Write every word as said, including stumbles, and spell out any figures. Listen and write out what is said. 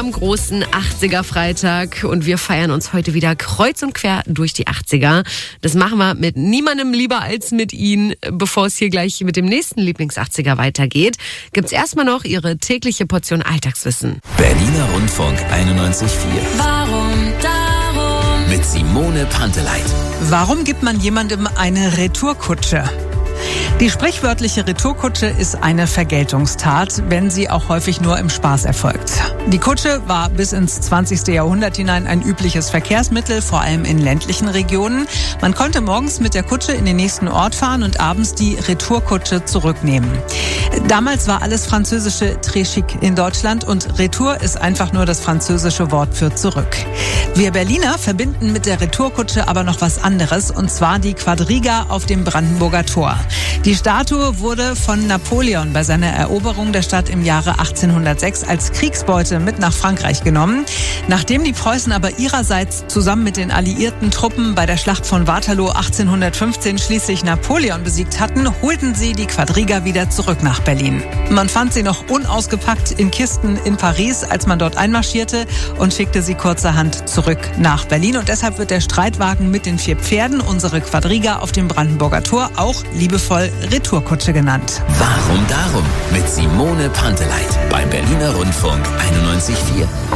am großen achtziger-Freitag und wir feiern uns heute wieder kreuz und quer durch die achtziger. Das machen wir mit niemandem lieber als mit Ihnen. Bevor es hier gleich mit dem nächsten Lieblings-achtziger weitergeht, gibt's erstmal noch Ihre tägliche Portion Alltagswissen. Berliner Rundfunk einundneunzig Komma vier. Warum darum? Mit Simone Panteleit. Warum gibt man jemandem eine Retourkutsche? Die sprichwörtliche Retourkutsche ist eine Vergeltungstat, wenn sie auch häufig nur im Spaß erfolgt. Die Kutsche war bis ins zwanzigste Jahrhundert hinein ein übliches Verkehrsmittel, vor allem in ländlichen Regionen. Man konnte morgens mit der Kutsche in den nächsten Ort fahren und abends die Retourkutsche zurücknehmen. Damals war alles französische très chic in Deutschland und Retour ist einfach nur das französische Wort für zurück. Wir Berliner verbinden mit der Retourkutsche aber noch was anderes, und zwar die Quadriga auf dem Brandenburger Tor. Die Statue wurde von Napoleon bei seiner Eroberung der Stadt im Jahre achtzehnhundertsechs als Kriegsbeute mit nach Frankreich genommen. Nachdem die Preußen aber ihrerseits zusammen mit den alliierten Truppen bei der Schlacht von Waterloo achtzehnhundertfünfzehn schließlich Napoleon besiegt hatten, holten sie die Quadriga wieder zurück nach Berlin. Man fand sie noch unausgepackt in Kisten in Paris, als man dort einmarschierte, und schickte sie kurzerhand zurück nach Berlin. Und deshalb wird der Streitwagen mit den vier Pferden, unsere Quadriga auf dem Brandenburger Tor, auch liebevoll Retourkutsche genannt. Warum darum? Mit Simone Panteleit beim Berliner Rundfunk einundneunzig Komma vier.